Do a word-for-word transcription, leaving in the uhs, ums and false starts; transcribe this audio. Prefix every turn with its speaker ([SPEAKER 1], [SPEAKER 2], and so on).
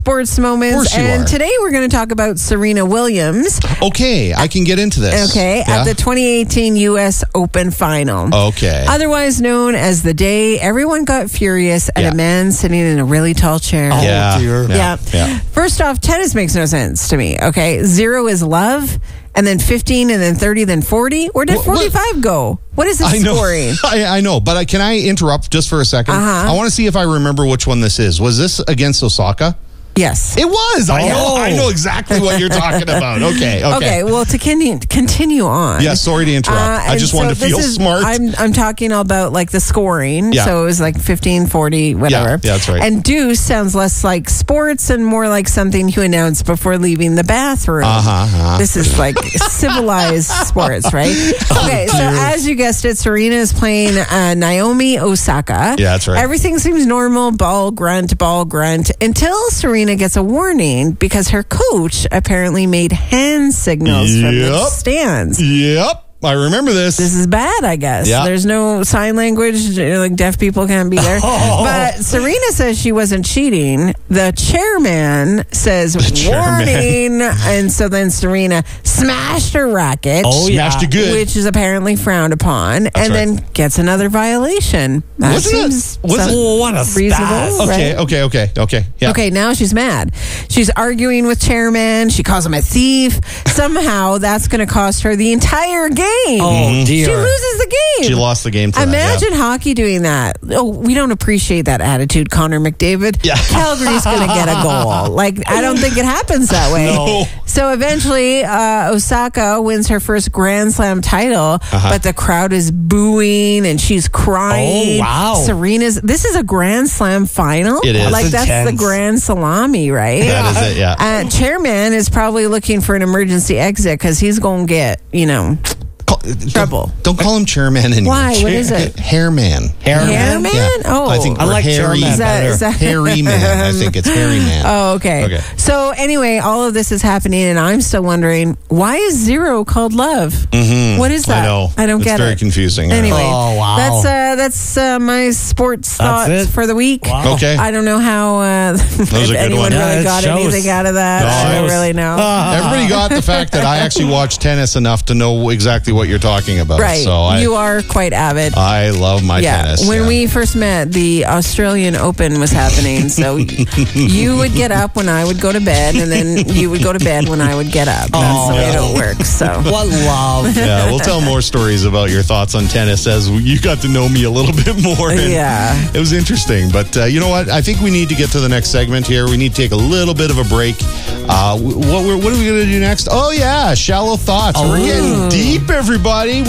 [SPEAKER 1] Sports moments, and
[SPEAKER 2] are.
[SPEAKER 1] today we're going to talk about Serena Williams.
[SPEAKER 2] Okay, I can get into this.
[SPEAKER 1] Okay,
[SPEAKER 2] Yeah?
[SPEAKER 1] at the twenty eighteen U S Open final.
[SPEAKER 2] Okay.
[SPEAKER 1] Otherwise known as the day everyone got furious at
[SPEAKER 2] Yeah.
[SPEAKER 1] a man sitting in a really tall chair.
[SPEAKER 3] Oh,
[SPEAKER 2] yeah,
[SPEAKER 3] dear.
[SPEAKER 2] yeah,
[SPEAKER 1] Yeah.
[SPEAKER 2] yeah.
[SPEAKER 1] First off, tennis makes no sense to me. Okay, zero is love, and then fifteen, and then thirty, then forty. Where did
[SPEAKER 2] What- what-
[SPEAKER 1] forty-five go? What is the
[SPEAKER 2] I know.
[SPEAKER 1] scoring?
[SPEAKER 2] I, I know, but I, can I interrupt just for a second?
[SPEAKER 1] Uh-huh.
[SPEAKER 2] I want to see if I remember which one this is. Was this against Osaka?
[SPEAKER 1] Yes.
[SPEAKER 2] It was. I know.
[SPEAKER 3] Oh.
[SPEAKER 2] I know exactly what you're talking about. Okay. Okay.
[SPEAKER 1] Okay, well, to continue, continue on.
[SPEAKER 2] Yeah. Sorry to interrupt.
[SPEAKER 1] Uh,
[SPEAKER 2] I
[SPEAKER 1] and
[SPEAKER 2] just
[SPEAKER 1] so
[SPEAKER 2] wanted to
[SPEAKER 1] this
[SPEAKER 2] feel
[SPEAKER 1] is-
[SPEAKER 2] smart.
[SPEAKER 1] I'm, I'm talking about like the scoring.
[SPEAKER 2] Yeah.
[SPEAKER 1] So it was like fifteen, forty, whatever.
[SPEAKER 2] Yeah, yeah, that's right.
[SPEAKER 1] And deuce sounds less like sports and more like something you announce before leaving the bathroom.
[SPEAKER 2] Uh-huh, uh-huh.
[SPEAKER 1] This is like civilized sports, right? Okay, so as you guessed it, Serena is playing uh, Naomi Osaka.
[SPEAKER 2] Yeah, that's right.
[SPEAKER 1] Everything seems normal, ball grunt, ball grunt, until Serena gets a warning because her coach apparently made hand signals from the
[SPEAKER 2] Yep.
[SPEAKER 1] stands.
[SPEAKER 2] Yep. I remember this.
[SPEAKER 1] This is bad, I guess.
[SPEAKER 2] Yeah.
[SPEAKER 1] There's no sign language, like deaf people can't be there.
[SPEAKER 2] Oh.
[SPEAKER 1] But Serena says she wasn't cheating. The chairman says
[SPEAKER 2] chairman.
[SPEAKER 1] warning. And so then Serena smashed her racket.
[SPEAKER 3] Oh, yeah.
[SPEAKER 2] Smashed it good.
[SPEAKER 1] Which is apparently frowned upon, and
[SPEAKER 2] right.
[SPEAKER 1] then gets another violation. That
[SPEAKER 2] Wasn't it-
[SPEAKER 1] seems
[SPEAKER 2] was it-
[SPEAKER 1] some-
[SPEAKER 3] Oh, what a
[SPEAKER 1] reasonable,
[SPEAKER 3] spaz.
[SPEAKER 2] okay.
[SPEAKER 1] right?
[SPEAKER 2] Okay. Okay. Okay. Yeah.
[SPEAKER 1] Okay, now she's mad. She's arguing with chairman. She calls him a thief. Somehow that's going to cost her the entire game.
[SPEAKER 3] Oh, dear.
[SPEAKER 1] She loses the game.
[SPEAKER 2] She lost the game. To
[SPEAKER 1] Imagine
[SPEAKER 2] that,
[SPEAKER 1] hockey doing that. Oh, we don't appreciate that attitude, Connor McDavid.
[SPEAKER 2] Yeah.
[SPEAKER 1] Calgary's going to get a goal. Like, I don't think it happens that way.
[SPEAKER 2] No.
[SPEAKER 1] So eventually, uh, Osaka wins her first Grand Slam title,
[SPEAKER 2] Uh-huh.
[SPEAKER 1] but the crowd is booing and she's crying.
[SPEAKER 3] Oh, wow.
[SPEAKER 1] Serena's, this is a Grand Slam final?
[SPEAKER 2] It is.
[SPEAKER 1] Like,
[SPEAKER 3] That's
[SPEAKER 1] that's the
[SPEAKER 3] intense.
[SPEAKER 1] Grand Salami, right?
[SPEAKER 2] That is it. Yeah.
[SPEAKER 1] Uh, chairman is probably looking for an emergency exit because he's going to get, you know,
[SPEAKER 2] Call-
[SPEAKER 1] trouble.
[SPEAKER 2] Don't, don't call him chairman anymore.
[SPEAKER 1] Why? What is it?
[SPEAKER 2] Hairman.
[SPEAKER 3] Hairman?
[SPEAKER 1] Hairman?
[SPEAKER 2] Yeah.
[SPEAKER 1] Oh.
[SPEAKER 2] I think
[SPEAKER 3] I
[SPEAKER 2] or
[SPEAKER 3] like
[SPEAKER 2] hairy.
[SPEAKER 3] chairman
[SPEAKER 1] Is that- is that-
[SPEAKER 2] hairy man. I think it's hairy man.
[SPEAKER 1] Oh, okay.
[SPEAKER 2] Okay.
[SPEAKER 1] So anyway, all of this is happening, and I'm still wondering why is zero called love? Mm-hmm. What is that?
[SPEAKER 2] I know.
[SPEAKER 1] I don't
[SPEAKER 2] it's
[SPEAKER 1] get
[SPEAKER 2] very
[SPEAKER 1] it.
[SPEAKER 2] confusing. I know.
[SPEAKER 1] Anyway,
[SPEAKER 3] Oh, wow.
[SPEAKER 1] that's uh, that's uh, my sports thoughts
[SPEAKER 3] it?
[SPEAKER 1] for the week.
[SPEAKER 3] Wow.
[SPEAKER 2] Okay.
[SPEAKER 1] I don't know how uh, if
[SPEAKER 2] a good
[SPEAKER 1] anyone
[SPEAKER 2] one.
[SPEAKER 1] really
[SPEAKER 3] Yeah, it
[SPEAKER 1] got
[SPEAKER 3] shows.
[SPEAKER 1] anything out of that.
[SPEAKER 2] No,
[SPEAKER 1] I don't
[SPEAKER 2] it was-
[SPEAKER 1] really know.
[SPEAKER 2] Everybody got the fact that I actually watch tennis enough to know exactly what you're talking about.
[SPEAKER 1] right.
[SPEAKER 2] So I,
[SPEAKER 1] you are quite avid.
[SPEAKER 2] I love my
[SPEAKER 1] yeah.
[SPEAKER 2] tennis.
[SPEAKER 1] When
[SPEAKER 2] yeah.
[SPEAKER 1] we first met, the Australian Open was happening. So you would get up when I would go to bed, and then you would go to bed when I would get up. That's the way it works. So.
[SPEAKER 3] What love.
[SPEAKER 2] Yeah, we'll tell more stories about your thoughts on tennis as you got to know me a little bit more. and
[SPEAKER 1] Yeah.
[SPEAKER 2] It was interesting. But uh, you know what? I think we need to get to the next segment here. We need to take a little bit of a break. Uh, what, what are we going to do next? Oh, yeah, shallow thoughts. We're getting deep, everybody.